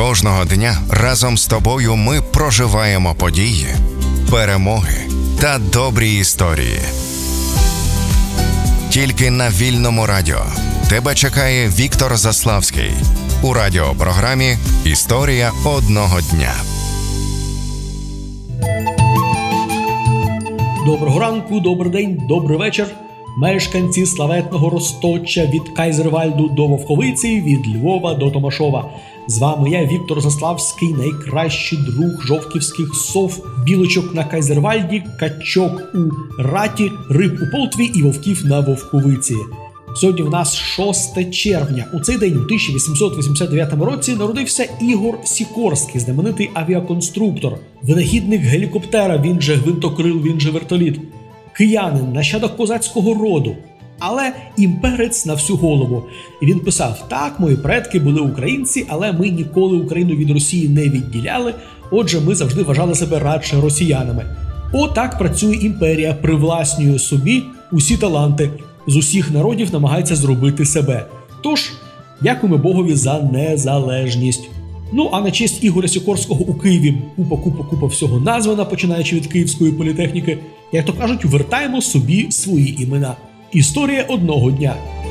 Кожного дня разом з тобою ми проживаємо події, перемоги та добрі історії. Тільки на Вільному радіо тебе чекає Віктор Заславський у радіопрограмі «Історія одного дня». Доброго ранку, добрий день, добрий вечір. Мешканці славетного Розточа від Кайзервальду до Вовковиці, від Львова до Томашова. З вами я, Віктор Заславський, найкращий друг жовківських сов, білочок на Кайзервальді, качок у Раті, риб у Полтві і вовків на Вовковиці. Сьогодні в нас 6 червня. У цей день, у 1889 році, народився Ігор Сікорський, знаменитий авіаконструктор, винахідник гелікоптера, він же гвинтокрил, він же вертоліт. Киянин, нащадок козацького роду, але імперець на всю голову. І він писав: так, мої предки були українці, але ми ніколи Україну від Росії не відділяли, отже, ми завжди вважали себе радше росіянами. Отак працює імперія, привласнює собі усі таланти, з усіх народів намагається зробити себе. Тож, дякуємо Богові за незалежність. Ну, а на честь Ігоря Сікорського у Києві купа всього названа, починаючи від Київської політехніки. Як то кажуть, вертаємо собі свої імена. Історія одного дня.